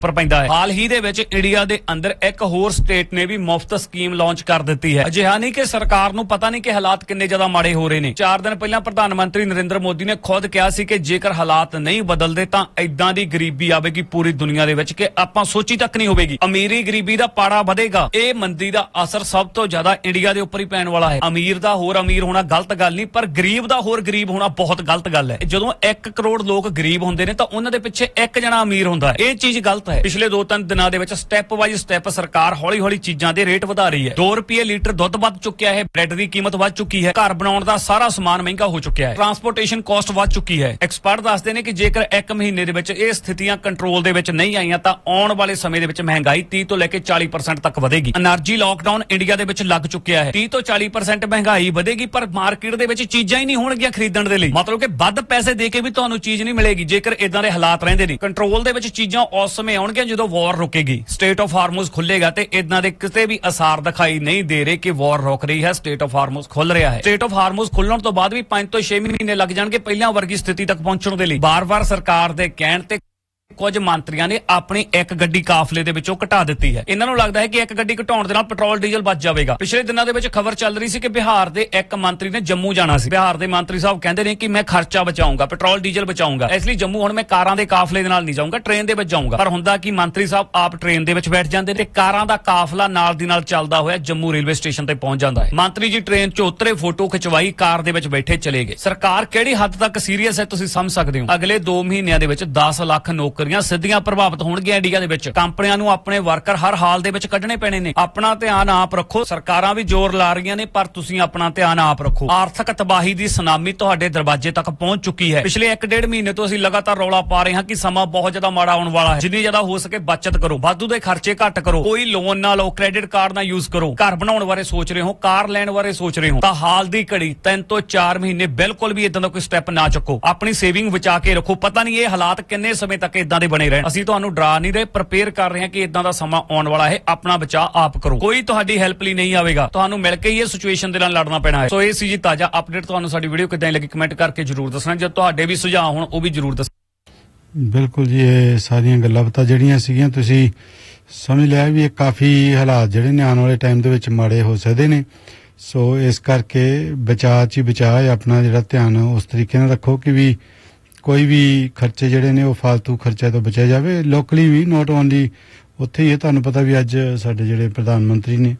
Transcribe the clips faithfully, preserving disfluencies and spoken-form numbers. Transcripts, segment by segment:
ਪਰ ਪੈਂਦਾ ਹੈ। ਹਾਲ ਹੀ ਦੇ ਵਿੱਚ ਇੰਡੀਆ ਦੇ ਅੰਦਰ ਇੱਕ ਹੋਰ ਸਟੇਟ ਨੇ ਵੀ ਮੁਫਤ ਸਕੀਮ ਲਾਂਚ ਕਰ ਦਿੱਤੀ ਹੈ। ਅਜਿਹਾ ਨਹੀਂ ਕਿ ਸਰਕਾਰ ਨੂੰ ਪਤਾ ਨਹੀਂ ਕਿ ਹਾਲਾਤ ਕਿੰਨੇ ਜ਼ਿਆਦਾ ਮਾੜੇ ਹੋ ਰਹੇ ਨੇ। ਚਾਰ ਦਿਨ ਪਹਿਲਾਂ ਪ੍ਰਧਾਨ ਮੰਤਰੀ ਨਰਿੰਦਰ ਮੋਦੀ ਨੇ ਖੁਦ ਕਿਹਾ ਸੀ ਕਿ ਜੇਕਰ ਹਾਲਾਤ ਨਹੀਂ ਬਦਲਦੇ ਤਾਂ ਇਦਾਂ ਦੀ ਗਰੀਬੀ ਆਵੇਗੀ ਪੂਰੀ ਦੁਨੀਆ ਦੇ ਵਿੱਚ ਕਿ ਆਪਾਂ ਸੋਚੀ ਤੱਕ ਨਹੀਂ ਹੋਵੇਗੀ। ਅਮੀਰੀ ਗਰੀਬੀ ਦਾ ਪਾੜਾ ਵਧੇਗਾ। ਇਹ ਮੰਦੀ ਦਾ ਅਸਰ ਸਭ ਤੋਂ ਜ਼ਿਆਦਾ ਇੰਡੀਆ ਦੇ ਉੱਪਰ ਹੀ ਪੈਣ ਵਾਲਾ ਹੈ। ਅਮੀਰ ਦਾ ਹੋਰ ਅਮੀਰ ਹੋਣਾ ਗਲਤ ਗੱਲ ਨਹੀਂ, ਪਰ ਗਰੀਬ ਦਾ ਹੋਰ ਗਰੀਬ ਹੋਣਾ ਬਹੁਤ ਗਲਤ ਗੱਲ ਹੈ। ਜਦੋਂ ਇੱਕ ਕਰੋੜ ਲੋਕ ਗਰੀਬ ਹੁੰਦੇ ਨੇ ਤਾਂ ਉਹਨਾਂ ਦੇ ਪਿੱਛੇ ਇੱਕ ਜਣਾ ਅਮੀਰ ਹੁੰਦਾ ਹੈ। ਇਹ ਚੀਜ਼ ਗਲਤ ਹੈ। ਪਿਛਲੇ ਦੋ ਤਿੰਨ ਦਿਨਾਂ ਦੇ ਵਿੱਚ ਸਟੈਪ ਵਾਈਜ਼ ਸਟੈਪ ਸਰਕਾਰ ਹੌਲੀ ਹੌਲੀ ਚੀਜ਼ਾਂ ਦੇ ਰੇਟ ਵਧਾ ਰਹੀ ਹੈ। ਦੋ ਰੁਪਏ ਲੀਟਰ ਦੁੱਧ ਵੱਧ ਚੁੱਕਿਆ ਹੈ, ਬ੍ਰੈਡ ਦੀ ਕੀਮਤ ਵੱਧ ਚੁੱਕੀ ਹੈ, ਘਰ ਬਣਾਉਣ ਦਾ ਸਾਰਾ ਸਮਾਨ ਮਹਿੰਗਾ ਹੋ ਚੁੱਕਿਆ ਹੈ, ਟਰਾਂਸਪੋਰਟੇਸ਼ਨ ਕਾਸਟ ਵੱਧ ਚੁੱਕੀ ਹੈ। ਐਕਸਪਰਟ ਦੱਸਦੇ ਨੇ ਕਿ ਜੇਕਰ ਇੱਕ ਮਹੀਨੇ ਦੇ ਵਿੱਚ ਇਹ ਸਥਿਤੀਆਂ ਕੰਟਰੋਲ ਦੇ ਵਿੱਚ ਨਹੀਂ ਆਈਆਂ ਤਾਂ ਆਉਣ ਵਾਲੇ ਸਮੇਂ ਦੇ ਵਿੱਚ ਮਹਿੰਗਾਈ ਤੀਹ ਤੋਂ ਲੈ ਕੇ ਚਾਲੀ ਪਰਸੈਂਟ ਤੱਕ ਵਧੇਗੀ। એનર્ਜੀ ਲਾਕਡਾਊਨ ਇੰਡੀਆ ਦੇ ਵਿੱਚ ਲੱਗ ਚੁੱਕਿਆ ਹੈ। ਤੀਹ ਤੋਂ ਚਾਲੀ ਪਰਸੈਂਟ ਮਹਿੰਗਾਈ ਵਧੇਗੀ, ਪਰ ਮਾਰਕੀਟ ਦੇ ਵਿੱਚ ਚੀਜ਼ਾਂ ਹੀ ਨਹੀਂ ਹੋਣਗੀਆਂ ਖਰੀਦਣ ਦੇ ਲਈ। ਮਤਲਬ ਕਿ ਵੱਧ ਪੈਸੇ ਦੇ ਕੇ ਵੀ ਤੁਹਾਨੂੰ ਚੀਜ਼ ਨਹੀਂ ਮਿਲੇਗੀ ਜੇਕਰ ਇਦਾਂ ਦੇ ਹਾਲਾਤ ਰਹਿੰਦੇ ਨੇ। ਕੰਟਰੋਲ ਦੇ ਵਿੱਚ ਚੀਜ਼ਾਂ ਉਸ ਸਮੇਂ ਆਉਣਗੀਆਂ ਜਦੋਂ ਵਾਰ ਰੁਕੇਗੀ, ਸਟੇਟ ਆਫ ਹਾਰਮੋਜ਼ ਖੁੱਲੇਗਾ ਤੇ ਇਦਾਂ ਦੇ ਕਿਤੇ ਵੀ ਅਸਾਰ ਦਿਖਾਈ ਨਹੀਂ ਦੇ ਰਹੇ ਕਿ ਵਾਰ ਰੁਕ ਰਹੀ ਹੈ, ਸਟੇਟ ਆਫ ਹਾਰਮੋਜ਼ ਖੁੱਲ ਰਿਹਾ ਹੈ। ਸਟੇਟ ਆਫ ਹਾਰਮੋਜ਼ ਖੁੱਲਣ ਤੋਂ ਬਾਅਦ ਵੀ ਪੰਜ ਤੋਂ ਛੇ ਮਹੀਨੇ ਲੱਗ ਜਾਣਗੇ ਪਹਿਲਾਂ ਵਰਗੀ ਸਥਿਤੀ ਤੱਕ ਪਹੁੰਚਣ ਦੇ ਲਈ। ਬਾਰ-ਬਾਰ ਸਰਕਾਰ ਦੇ ਕਹਿਣ ਤੇ ਕੁਝ ਮੰਤਰੀਆਂ ਨੇ ਆਪਣੀ ਇੱਕ ਗੱਡੀ ਕਾਫਲੇ ਦੇ ਵਿੱਚੋਂ ਘਟਾ ਦਿੱਤੀ ਹੈ। ਇਹਨਾਂ ਨੂੰ ਲੱਗਦਾ ਹੈ ਕਿ ਇੱਕ ਗੱਡੀ ਘਟਾਉਣ ਦੇ ਨਾਲ ਪੈਟਰੋਲ ਡੀਜ਼ਲ ਬਚ ਜਾਵੇਗਾ। ਪਿਛਲੇ ਦਿਨਾਂ ਦੇ ਵਿੱਚ ਖਬਰ ਚੱਲ ਰਹੀ ਸੀ ਕਿ ਬਿਹਾਰ ਦੇ ਇੱਕ ਮੰਤਰੀ ਨੇ ਜੰਮੂ ਜਾਣਾ ਸੀ। ਬਿਹਾਰ ਦੇ ਮੰਤਰੀ ਸਾਹਿਬ ਕਹਿੰਦੇ ਨੇ ਕਿ ਮੈਂ ਖਰਚਾ ਬਚਾਉਂਗਾ, ਪੈਟਰੋਲ ਡੀਜ਼ਲ ਬਚਾਉਂਗਾ, ਇਸ ਲਈ ਜੰਮੂ ਹੁਣ ਮੈਂ ਕਾਰਾਂ ਦੇ ਕਾਫਲੇ ਦੇ ਨਾਲ ਨਹੀਂ ਜਾਊਂਗਾ, ਟ੍ਰੇਨ ਦੇ ਵਿੱਚ ਜਾਊਂਗਾ। ਪਰ ਹੁੰਦਾ ਕਿ ਮੰਤਰੀ ਸਾਹਿਬ ਆਪ ਟ੍ਰੇਨ ਦੇ ਵਿੱਚ ਬੈਠ ਜਾਂਦੇ ਤੇ ਕਾਰਾਂ ਦਾ ਕਾਫਲਾ ਨਾਲ ਦੀ ਨਾਲ ਚੱਲਦਾ ਹੋਇਆ ਜੰਮੂ ਰੇਲਵੇ ਸਟੇਸ਼ਨ ਤੇ ਪਹੁੰਚ ਜਾਂਦਾ ਹੈ। ਮੰਤਰੀ ਜੀ ਟ੍ਰੇਨ 'ਚ ਉਤਰੇ, ਫੋਟੋ ਖਿਚਵਾਈ, ਕਾਰ ਦੇ ਵਿੱਚ ਬੈਠੇ ਚਲੇ ਗਏ। ਸਰਕਾਰ ਕਿਹੜੀ ਹੱਦ ਤੱਕ ਸੀਰੀਅਸ ਹੈ ਤੁਸੀਂ ਸਮਝ ਸਕਦੇ ਹੋ। ਅਗਲੇ ਦੋ ਮਹੀਨਿਆਂ ਦੇ ਵਿੱਚ ਦਸ ਲੱਖ ਨੌਕਰੀਆਂ ਸਿੱਧੀਆਂ ਪ੍ਰਭਾਵਿਤ ਹੋਣਗੀਆਂ ਇੰਡੀਆ ਦੇ ਵਿੱਚ। ਕੰਪਨੀਆਂ ਨੂੰ ਆਪਣੇ ਵਰਕਰ ਹਰ ਹਾਲ ਦੇ ਵਿੱਚ ਕੱਢਣੇ ਪੈਣੇ ਨੇ। ਆਪਣਾ ਧਿਆਨ ਆਪ ਰੱਖੋ। ਸਰਕਾਰਾਂ ਵੀ ਜ਼ੋਰ ਲਾ ਰਹੀਆਂ ਨੇ, ਪਰ ਤੁਸੀਂ ਆਪਣਾ ਧਿਆਨ ਆਪ ਰੱਖੋ। ਆਰਥਿਕ ਤਬਾਹੀ ਦੀ ਸੁਨਾਮੀ ਤੁਹਾਡੇ ਦਰਵਾਜ਼ੇ ਤੱਕ ਪਹੁੰਚ ਚੁੱਕੀ ਹੈ। ਪਿਛਲੇ ਇੱਕ ਡੇਢ ਮਹੀਨੇ ਤੋਂ ਅਸੀਂ ਲਗਾਤਾਰ ਰੌਲਾ ਪਾ ਰਹੇ ਹਾਂ ਕਿ ਸਮਾਂ ਬਹੁਤ ਜ਼ਿਆਦਾ ਮਾੜਾ ਆਉਣ ਵਾਲਾ ਹੈ। ਜਿੰਨੀ ਜ਼ਿਆਦਾ ਹੋ ਸਕੇ ਬਚਤ ਕਰੋ, ਵਾਧੂ ਦੇ ਖਰਚੇ ਘੱਟ ਕਰੋ, ਕੋਈ ਲੋਨ ਨਾ ਲਓ, ਕ੍ਰੈਡਿਟ ਕਾਰਡ ਨਾ ਯੂਜ਼ ਕਰੋ। ਘਰ ਬਣਾਉਣ ਬਾਰੇ ਸੋਚ ਰਹੇ ਹੋ, ਕਾਰ ਲੈਣ ਬਾਰੇ ਸੋਚ ਰਹੇ ਹੋ ਤਾਂ ਹਾਲ ਦੀ ਘੜੀ ਤਿੰਨ ਤੋਂ ਚਾਰ ਮਹੀਨੇ ਬਿਲਕੁਲ ਵੀ ਇਦਾਂ ਦਾ ਕੋਈ ਸਟੈਪ ਨਾ ਚੱਕੋ। ਆਪਣੀ ਸੇਵਿੰਗ ਬਚਾ ਕੇ ਰੱਖੋ। ਪਤਾ ਨਹੀਂ ਇਹ ਹਾਲਾਤ ਕਿੰਨੇ ਸਮੇਂ ਤੱਕ ਇਦਾਂ ਦੇ ਬਣੇ ਰਹਿਣ। ਅਸੀਂ ਤੁਹਾਨੂੰ ਡਰਾ ਨਹੀਂ ਰਹੇ, ਪ੍ਰਪੇਅਰ ਕਰ ਰਹੇ ਹਾਂ ਕਿ ਇਦਾਂ ਦਾ ਸਮਾਂ ਆਉਣ ਵਾਲਾ ਹੈ। ਆਪਣਾ ਬਚਾਅ ਆਪ ਕਰੋ। ਕੋਈ ਤੁਹਾਡੀ ਹੈਲਪ ਲਈ ਨਹੀਂ ਆਵੇਗਾ, ਤੁਹਾਨੂੰ ਮਿਲ ਕੇ ਹੀ ਇਹ ਸਿਚੁਏਸ਼ਨ ਦੇ ਨਾਲ ਲੜਨਾ ਪੈਣਾ ਹੈ। ਸੋ ਇਹ ਸੀ ਜੀ ਤਾਜ਼ਾ ਅਪਡੇਟ। ਤੁਹਾਨੂੰ ਸਾਡੀ ਵੀਡੀਓ ਕਿੱਦਾਂ ਲੱਗੀ ਕਮੈਂਟ ਕਰਕੇ ਜਰੂਰ ਦੱਸਣਾ। ਜੇ ਤੁਹਾਡੇ ਵੀ ਸੁਝਾਅ ਹੋਣ ਉਹ ਵੀ ਜਰੂਰ ਦੱਸਣਾ। ਬਿਲਕੁਲ ਜੀ, ਇਹ ਸਾਰੀਆਂ ਗੱਲਾਂ ਬਾਤਾਂ ਜਿਹੜੀਆਂ ਸੀਗੀਆਂ ਤੁਸੀਂ ਸਮਝ ਲਿਆ ਵੀ ਇਹ ਕਾਫੀ ਹਾਲਾਤ ਜਿਹੜੇ ਨੇ ਆਉਣ ਵਾਲੇ ਟਾਈਮ ਦੇ ਵਿੱਚ ਮਾੜੇ ਹੋ ਸਕਦੇ ਨੇ। ਸੋ ਇਸ ਕਰਕੇ ਬਚਾਅ 'ਚ ਹੀ ਬਚਾਅ ਹੈ। ਆਪਣਾ ਜਿਹੜਾ ਧਿਆਨ ਉਸ ਤਰੀਕੇ ਨਾਲ ਰੱਖੋ ਕਿ ਵੀ ਕੋਈ ਵੀ ਖਰਚੇ ਜਿਹੜੇ ਨੇ ਉਹ ਫਾਲਤੂ ਖਰਚੇ ਤੋਂ ਬਚਿਆ ਜਾਵੇ। ਲੋਕਲੀ ਵੀ, ਨੋਟ ਓਨਲੀ ਉੱਥੇ ਹੀ ਹੈ। ਤੁਹਾਨੂੰ ਪਤਾ ਵੀ ਅੱਜ ਸਾਡੇ ਜਿਹੜੇ ਪ੍ਰਧਾਨ ਮੰਤਰੀ ਨੇ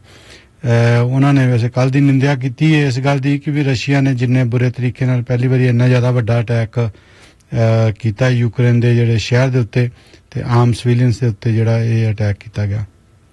ਉਹਨਾਂ ਨੇ ਵੈਸੇ ਕੱਲ੍ਹ ਦੀ ਨਿੰਦਿਆ ਕੀਤੀ ਹੈ ਇਸ ਗੱਲ ਦੀ ਕਿ ਵੀ ਰਸ਼ੀਆ ਨੇ ਜਿੰਨੇ ਬੁਰੇ ਤਰੀਕੇ ਨਾਲ ਪਹਿਲੀ ਵਾਰੀ ਇੰਨਾ ਜ਼ਿਆਦਾ ਵੱਡਾ ਅਟੈਕ ਕੀਤਾ ਯੂਕਰੇਨ ਦੇ ਜਿਹੜੇ ਸ਼ਹਿਰ ਦੇ ਉੱਤੇ ਤੇ ਆਮ ਸਿਵਿਲੀਅਨਸ ਦੇ ਉੱਤੇ ਜਿਹੜਾ ਇਹ ਅਟੈਕ ਕੀਤਾ ਗਿਆ।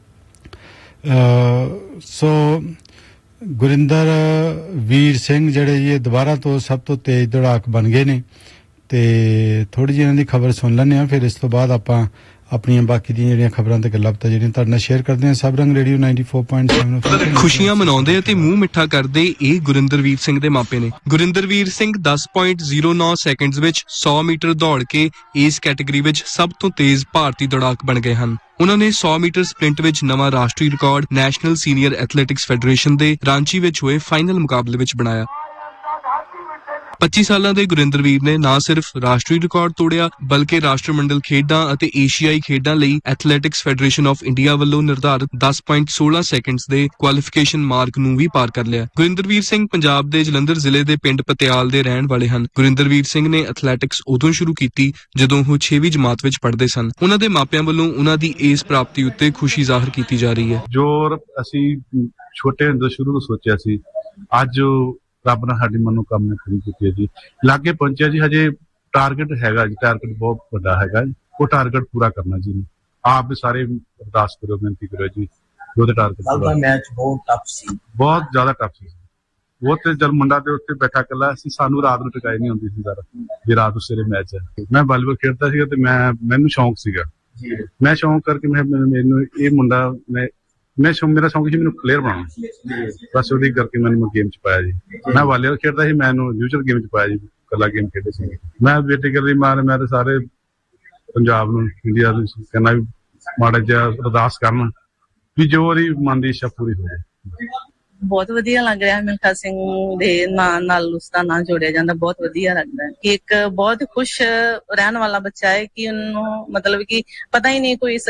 ਸੋ ਗੁਰਿੰਦਰ ਵੀਰ ਸਿੰਘ ਜਿਹੜੇ ਇਹ ਦੁਬਾਰਾ ਤੋਂ ਸਭ ਤੋਂ ਤੇਜ਼ ਦੌੜਾਕ ਬਣ ਗਏ ਨੇ ਤੇ ਥੋੜੀ ਜਿਹੀ ਇਹਨਾਂ ਦੀ ਖਬਰ ਸੁਣ ਲੈਂਦੇ ਹਾਂ, ਫਿਰ ਇਸ ਤੋਂ ਬਾਅਦ ਆਪਾਂ ਆਪਣੀਆਂ ਬਾਕੀ ਦੀਆਂ ਜਿਹੜੀਆਂ ਖਬਰਾਂ ਤੇ ਗੱਲਾਂ ਬਾਤਾਂ ਜਿਹੜੀਆਂ ਤੁਹਾਡੇ ਨਾਲ ਸ਼ੇਅਰ ਕਰਦੇ ਹਾਂ। ਸਬ ਰੰਗ radio ninety four point seven ਖੁਸ਼ੀਆਂ ਮਨਾਉਂਦੇ ਅਤੇ ਮੂੰਹ ਮਿੱਠਾ ਕਰਦੇ ਇਹ ਗੁਰਿੰਦਰਵੀਰ ਸਿੰਘ ਦੇ ਮਾਪੇ ਨੇ। ਗੁਰਿੰਦਰਵੀਰ ਸਿੰਘ ਦਸ ਪੁਆਇੰਟ ਜ਼ੀਰੋ ਨੌ ਸੈਕਿੰਡਸ ਵਿੱਚ ਸੌ ਮੀਟਰ ਦੌੜ ਕੇ ਇਸ ਕੈਟੇਗਰੀ ਵਿੱਚ ਸਭ ਤੋਂ ਤੇਜ਼ ਭਾਰਤੀ ਦੌੜਾਕ ਬਣ ਗਏ ਹਨ। ਉਹਨਾਂ ਨੇ ਸੌ ਮੀਟਰ ਸਪ੍ਰਿੰਟ ਵਿੱਚ ਨਵਾਂ ਰਾਸ਼ਟਰੀ record national senior athletics federation ਦੇ ਰਾਂਚੀ ਵਿੱਚ ਹੋਏ ਫਾਈਨਲ ਮੁਕਾਬਲੇ ਵਿੱਚ ਬਣਾਇਆ। ਪੱਚੀ ਸਾਲਾਂ ਦੇ ਗੁਰਿੰਦਰਵੀਰ ਨੇ ਨਾ ਸਿਰਫ ਰਾਸ਼ਟਰੀ ਰਿਕਾਰਡ ਤੋੜਿਆ ਬਲਕਿ ਰਾਸ਼ਟਰਮੰਡਲ ਖੇਡਾਂ ਅਤੇ ਏਸ਼ੀਆਈ ਖੇਡਾਂ ਲਈ ਐਥਲੈਟਿਕਸ ਫੈਡਰੇਸ਼ਨ ਆਫ ਇੰਡੀਆ ਵੱਲੋਂ ਨਿਰਧਾਰਿਤ ਦਸ ਪੁਆਇੰਟ ਸੋਲਾਂ ਸੈਕਿੰਡਸ ਦੇ ਕੁਆਲੀਫਿਕੇਸ਼ਨ ਮਾਰਕ ਨੂੰ ਵੀ ਪਾਰ ਕਰ ਲਿਆ। ਗੁਰਿੰਦਰਵੀਰ ਸਿੰਘ ਪੰਜਾਬ ਦੇ ਜਲੰਧਰ ਜ਼ਿਲ੍ਹੇ ਦੇ ਪਿੰਡ ਪਤਿਆਲ ਦੇ ਰਹਿਣ ਵਾਲੇ ਹਨ। ਗੁਰਿੰਦਰਵੀਰ ਸਿੰਘ ਨੇ ਐਥਲੈਟਿਕਸ ਉਦੋਂ ਸ਼ੁਰੂ ਕੀਤੀ ਜਦੋਂ ਉਹ ਛੇਵੀਂ ਜਮਾਤ ਵਿੱਚ ਪੜ੍ਹਦੇ ਸਨ। ਉਹਨਾਂ ਦੇ ਮਾਪਿਆਂ ਵੱਲੋਂ ਉਹਨਾਂ ਦੀ ਇਸ ਪ੍ਰਾਪਤੀ ਉੱਤੇ ਖੁਸ਼ੀ ਜ਼ਾਹਰ ਕੀਤੀ ਜਾ ਰਹੀ ਹੈ। ਜੋ ਅਸੀਂ ਛੋਟੇ ਹੁੰਦੇ ਸ਼ੁਰੂ ਤੋਂ ਸੋਚਿਆ ਸੀ, ਅੱਜ ਰੱਬ ਨੇ ਸਾਡੀ ਮਨੋਕਾਮਨਾ ਪੂਰੀ ਕੀਤੀ ਹੈ ਜੀ। ਲਾਗੇ ਪਹੁੰਚਿਆ ਜੀ। ਹਜੇ ਟਾਰਗੇਟ ਹੈਗਾ ਜੀ, ਟਾਰਗੇਟ ਬਹੁਤ ਵੱਡਾ ਹੈਗਾ। ਉਹ ਟਾਰਗੇਟ ਪੂਰਾ ਕਰਨਾ ਜੀ। ਆਪ ਵੀ ਸਾਰੇ ਅਰਦਾਸ ਕਰੋ, ਬੇਨਤੀ ਕਰੋ ਜੀ। ਉਹਦੇ ਟਾਰਗੇਟ ਦਾ ਮੈਚ ਬਹੁਤ ਟਫ ਸੀ, ਬਹੁਤ ਜ਼ਿਆਦਾ ਟਫ ਸੀ। ਉਹ ਤੇ ਜਦ ਮੁੰਡਾ ਦੇ ਉੱਤੇ ਬੈਠਾ ਇਕੱਲਾ ਸੀ, ਸਾਨੂੰ ਰਾਤ ਨੂੰ ਟਿਕਾਈ ਨਹੀਂ ਹੁੰਦੀ ਸੀ ਸਾਰਾ ਵੀ ਰਾਤ ਨੂੰ ਸਵੇਰੇ ਮੈਚ ਹੈ। ਮੈਂ ਵਾਲੀਬਾਲ ਖੇਡਦਾ ਸੀਗਾ ਤੇ ਮੈਂ ਮੈਨੂੰ ਸ਼ੌਂਕ ਸੀਗਾ। ਮੈਂ ਸ਼ੌਂਕ ਕਰਕੇ ਮੈਂ ਮੈਨੂੰ ਇਹ ਮੁੰਡਾ ਮੈਂ ਮੈਂ ਮੇਰਾ ਸ਼ੌਂਕ ਸੀ ਮੈਨੂੰ ਪਲੇਅਰ ਬਣਾਉਣਾ। ਬਸ ਉਹਦੀ ਕਰਕੇ ਮੈਨੂੰ ਗੇਮ ਚ ਪਾਇਆ ਜੀ। ਮੈਂ ਵਾਲੀਬਾਲ ਖੇਡਦਾ ਸੀ, ਮੈਨੂੰ ਫਿਊਚਰ ਗੇਮ ਚ ਪਾਇਆ ਜੀ। ਇਕੱਲਾ ਗੇਮ ਖੇਡੇ ਸੀ ਮੈਂ। ਬੇਟੀਕਲੀ ਮਾਰ ਮੈਂ ਤੇ ਸਾਰੇ ਪੰਜਾਬ ਨੂੰ, ਇੰਡੀਆ ਨੂੰ ਕਹਿਣਾ ਵੀ ਮਾੜਾ ਜਿਹਾ ਅਰਦਾਸ ਕਰਨ ਵੀ ਜੋ ਉਹਦੀ ਮਨ ਦੀ ਇੱਛਾ ਪੂਰੀ ਹੋ ਜਾਏ। ਬਹੁਤ ਵਧੀਆ ਲੱਗ ਰਿਹਾ ਮਿਲਖਾ ਸਿੰਘ ਦੇ ਨਾਂ ਨਾਲ ਉਸਦਾ ਨਾਂ ਜੋੜਿਆ ਜਾਂਦਾ, ਬਹੁਤ ਵਧੀਆ ਲੱਗਦਾ ਹੈ ਕਿ ਇੱਕ ਬਹੁਤ ਖੁਸ਼ ਰਹਿਣ ਵਾਲਾ ਬੱਚਾ ਹੈ ਕਿ ਉਹਨੂੰ ਮਤਲਬ ਕਿ ਪਤਾ ਹੀ ਨਹੀਂ ਕੋਈ